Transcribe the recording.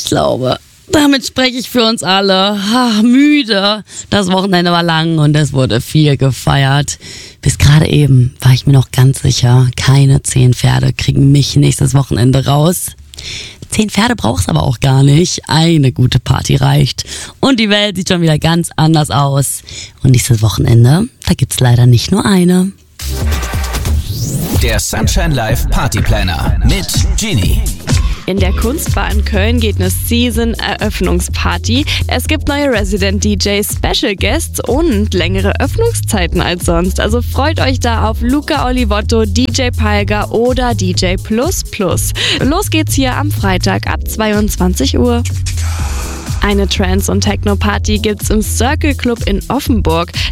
glaube, damit spreche ich für uns alle. Müde. Das Wochenende war lang und es wurde viel gefeiert. Bis gerade eben war ich mir noch ganz sicher, keine 10 Pferde kriegen mich nächstes Wochenende raus. 10 Pferde brauchst aber auch gar nicht. Eine gute Party reicht. Und die Welt sieht schon wieder ganz anders aus. Und nächstes Wochenende, da gibt's leider nicht nur eine. Der Sunshine Live Party Planner mit Genie. In der Kunstbar in Köln geht eine Season-Eröffnungsparty. Es gibt neue Resident-DJs, Special Guests und längere Öffnungszeiten als sonst. Also freut euch da auf Luca Olivotto, DJ Palga oder DJ Plus Plus. Los geht's hier am Freitag ab 22 Uhr. Eine Trance- und Techno-Party gibt's im Circle Club in Offenburg.